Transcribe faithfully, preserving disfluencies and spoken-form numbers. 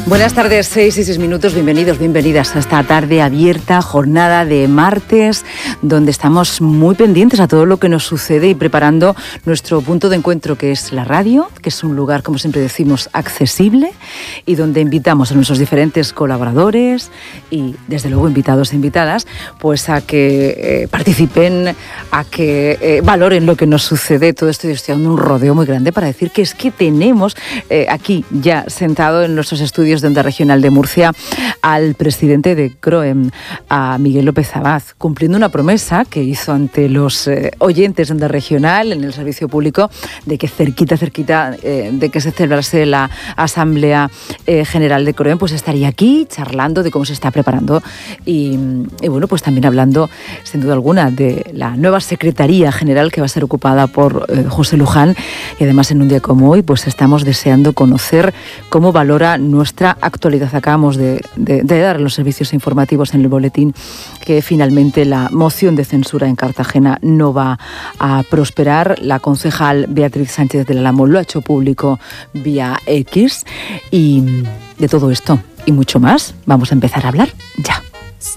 Buenas tardes, seis y seis minutos, bienvenidos, bienvenidas a esta tarde abierta, jornada de martes, donde estamos muy pendientes a todo lo que nos sucede y preparando nuestro punto de encuentro, que es la radio, que es un lugar, como siempre decimos, accesible y donde invitamos a nuestros diferentes colaboradores y, desde luego, invitados e invitadas, pues a que eh, participen, a que eh, valoren lo que nos sucede. Todo esto, estoy dando un rodeo muy grande para decir que es que tenemos eh, aquí ya sentado en nuestros estudios de Onda Regional de Murcia al presidente de CROEM, a Miguel López Abad, cumpliendo una promesa que hizo ante los eh, oyentes de Onda Regional en el servicio público de que cerquita, cerquita eh, de que se celebrase la Asamblea eh, General de CROEM, pues estaría aquí charlando de cómo se está preparando y, y bueno, pues también hablando sin duda alguna de la nueva Secretaría General que va a ser ocupada por eh, José Luján, y además en un día como hoy pues estamos deseando conocer cómo valora nuestra actualidad. Acabamos de, de, de dar los servicios informativos en el boletín que finalmente la moción de censura en Cartagena no va a prosperar. La concejal Beatriz Sánchez del Álamo lo ha hecho público vía X, y de todo esto y mucho más vamos a empezar a hablar ya.